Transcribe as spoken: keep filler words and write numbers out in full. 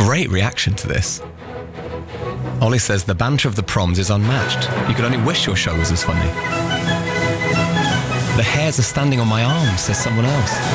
Great reaction to this. Ollie says the banter of the proms is unmatched. You could only wish your show was as funny. The hairs are standing on my arms, says someone else.